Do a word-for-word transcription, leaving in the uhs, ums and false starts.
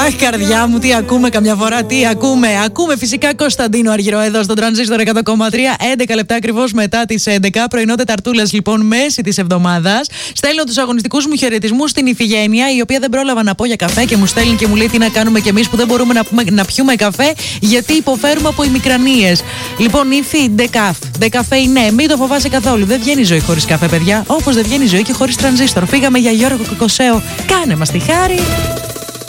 Αχ, καρδιά μου, τι ακούμε καμιά φορά, τι ακούμε. Ακούμε φυσικά Κωνσταντίνο Αργυρό εδώ στον Τρανζίστορ εκατό κόμμα τρία. έντεκα λεπτά ακριβώς μετά τις έντεκα. Πρωινό Τεταρτούλας λοιπόν, μέση της εβδομάδας. Στέλνω τους αγωνιστικούς μου χαιρετισμούς στην Ιφηγένεια, η οποία δεν πρόλαβα να πω για καφέ και μου στέλνει και μου λέει τι να κάνουμε κι εμείς που δεν μπορούμε να, πούμε, να πιούμε καφέ, γιατί υποφέρουμε από ημικρανίες. Λοιπόν, Ήφη, ντεκάφ. Ντεκαφέινε, μην το φοβάσαι καθόλου. Δεν βγαίνει η ζωή χωρίς καφέ, παιδιά. Όπως δεν βγαίνει η ζωή και χωρίς τρανζίστορ. Φύγαμε για Γιώργο Κοκοσέο. Κάνε μας τη χάρη.